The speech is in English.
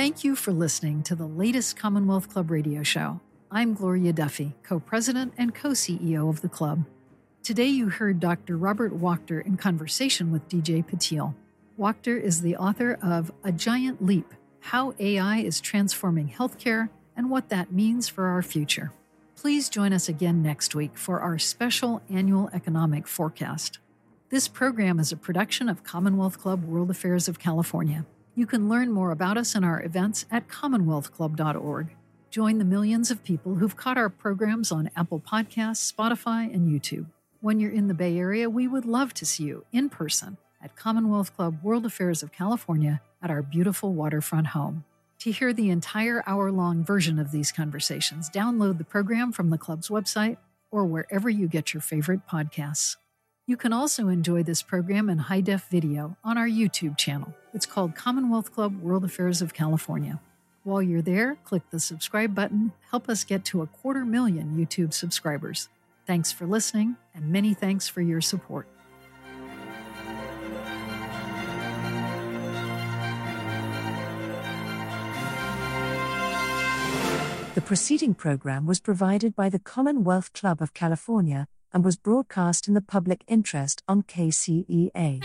Thank you for listening to the latest Commonwealth Club radio show. I'm Gloria Duffy, co-president and co-CEO of the club. Today you heard Dr. Robert Wachter in conversation with DJ Patil. Wachter is the author of A Giant Leap: How AI is Transforming Healthcare and What That Means for Our Future. Please join us again next week for our special annual economic forecast. This program is a production of Commonwealth Club World Affairs of California. You can learn more about us and our events at commonwealthclub.org. Join the millions of people who've caught our programs on Apple Podcasts, Spotify, and YouTube. When you're in the Bay Area, we would love to see you in person at Commonwealth Club World Affairs of California at our beautiful waterfront home. To hear the entire hour-long version of these conversations, download the program from the club's website or wherever you get your favorite podcasts. You can also enjoy this program in high-def video on our YouTube channel. It's called Commonwealth Club World Affairs of California. While you're there, click the subscribe button. Help us get to 250,000 YouTube subscribers. Thanks for listening, and many thanks for your support. The preceding program was provided by the Commonwealth Club of California and was broadcast in the public interest on KCEA.